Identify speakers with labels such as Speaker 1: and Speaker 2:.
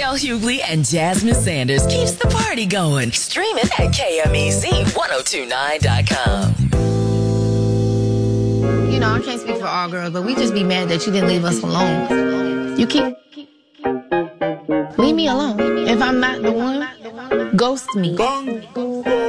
Speaker 1: Michelle Hughley and Jasmine Sanders keeps the party going. Stream it at KMEZ1029.com.
Speaker 2: You know, I can't speak for all girls, but we just be mad that you didn't leave us alone. You keep... Leave me alone. If I'm not the one, ghost me.